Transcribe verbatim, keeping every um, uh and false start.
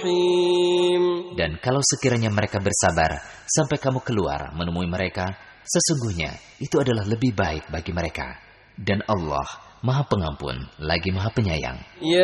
Dan kalau sekiranya mereka bersabar sampai kamu keluar menemui mereka, sesungguhnya itu adalah lebih baik bagi mereka. Dan Allah Maha Pengampun lagi Maha Penyayang.